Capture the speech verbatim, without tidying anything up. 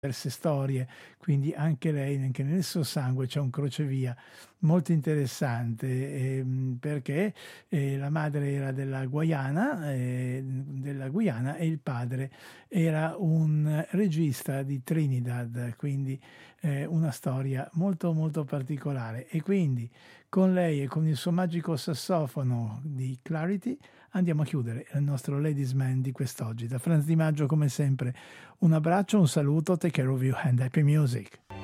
diverse storie, quindi anche lei, anche nel suo sangue c'è un crocevia molto interessante, ehm, perché eh, la madre era della Guayana, eh, della Guyana e il padre era un regista di Trinidad, quindi eh, una storia molto molto particolare. E quindi con lei e con il suo magico sassofono di Clarity andiamo a chiudere il nostro Ladies Man di quest'oggi. Da Franz Di Maggio, come sempre, un abbraccio, un saluto, take care of you and happy music.